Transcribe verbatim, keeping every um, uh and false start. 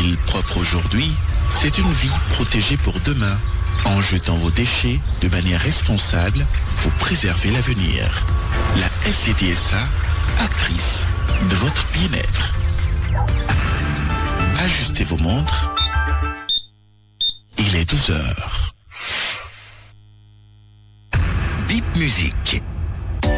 ville propre aujourd'hui, c'est une vie protégée pour demain. En jetant vos déchets de manière responsable, vous préservez l'avenir. La S G D S A, actrice de votre bien-être. Ajustez vos montres. Il est douze heures. Bip Musique.